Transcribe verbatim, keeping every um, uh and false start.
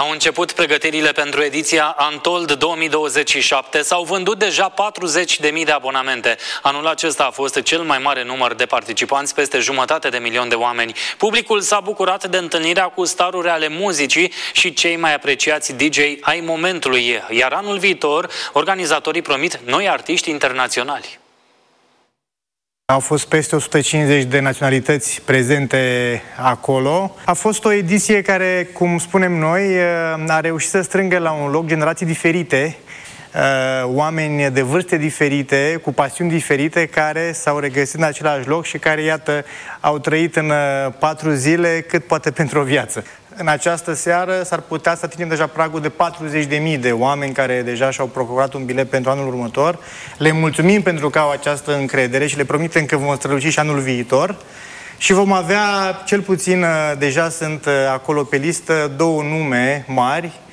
Au început pregătirile pentru ediția Untold două mii douăzeci și șapte. S-au vândut deja patruzeci de mii de abonamente. Anul acesta a fost cel mai mare număr de participanți, peste jumătate de milion de oameni. Publicul s-a bucurat de întâlnirea cu staruri ale muzicii și cei mai apreciați D J ai momentului. Iar anul viitor, organizatorii promit noi artiști internaționali. Au fost peste o sută cincizeci de naționalități prezente acolo. A fost o ediție care, cum spunem noi, a reușit să strângă la un loc generații diferite, oameni de vârste diferite, cu pasiuni diferite, care s-au regăsit în același loc și care, iată, au trăit în patru zile cât poate pentru o viață. În această seară s-ar putea să atingem deja pragul de patruzeci de mii de oameni care deja și-au procurat un bilet pentru anul următor. Le mulțumim pentru că au această încredere și le promitem că vom străluci și anul viitor. Și vom avea, cel puțin, deja sunt acolo pe listă, două nume mari